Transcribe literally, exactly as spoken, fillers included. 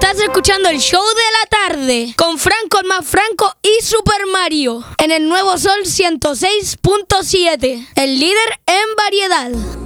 Estás escuchando el show de la tarde con Franco el más Franco y Super Mario en el Nuevo Sol ciento seis punto siete, el líder en variedad.